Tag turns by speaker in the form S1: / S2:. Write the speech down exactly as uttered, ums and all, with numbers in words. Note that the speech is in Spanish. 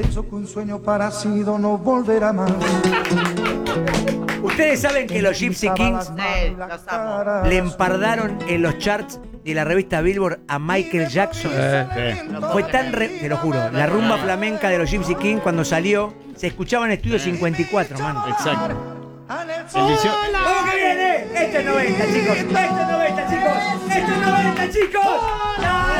S1: Un sueño parecido no volverá más.
S2: Ustedes saben que los Gypsy Kings
S3: Sí, los amo.
S2: le empardaron en los charts de la revista Billboard a Michael Jackson.
S4: Eh, sí.
S2: Fue tan, re- te lo juro, la rumba flamenca de los Gypsy Kings cuando salió se escuchaba en Estudio cincuenta y cuatro, mano.
S4: Exacto. El dicio-
S2: ¿Cómo que viene? Esto es noventa, chicos. Esto es noventa, chicos. Esto es noventa, chicos.